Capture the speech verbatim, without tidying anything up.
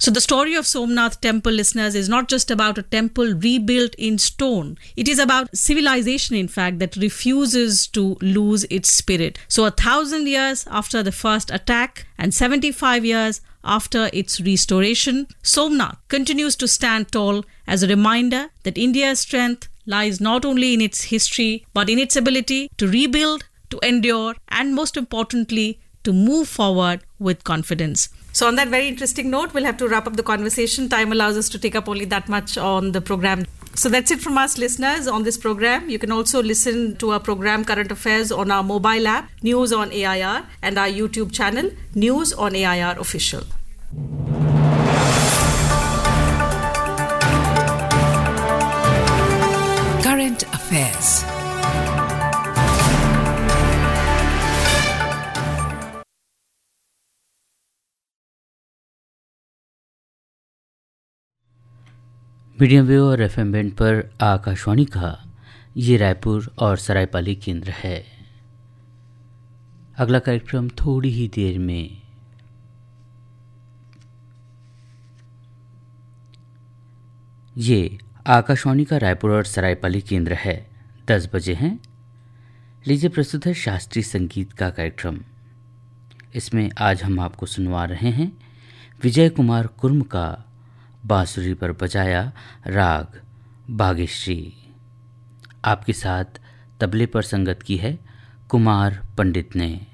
So the story of Somnath Temple, listeners, is not just about a temple rebuilt in stone. It is about civilization, in fact, that refuses to lose its spirit. So a thousand years after the first attack and seventy-five years after its restoration, Somnath continues to stand tall as a reminder that India's strength lies not only in its history, but in its ability to rebuild, to endure, and most importantly, to move forward with confidence. So on that very interesting note, we'll have to wrap up the conversation. Time allows us to take up only that much on the program. So that's it from us, listeners, on this program. You can also listen to our program Current Affairs on our mobile app, News on A I R, and our YouTube channel, News on A I R Official. Current Affairs. Medium wave और FM band पर आकाशवाणी का ये रायपुर और सरायपाली केंद्र है। अगला कार्यक्रम थोड़ी ही देर में। ये आकाशवाणी का रायपुर और सरायपाली केंद्र है। दस बजे हैं। लीजिए प्रस्तुत है शास्त्रीय संगीत का कार्यक्रम। इसमें आज हम आपको सुनवा रहे हैं विजय कुमार कुर्म का बांसुरी पर बजाया राग बागेश्री। आपके साथ तबले पर संगत की है कुमार पंडित ने।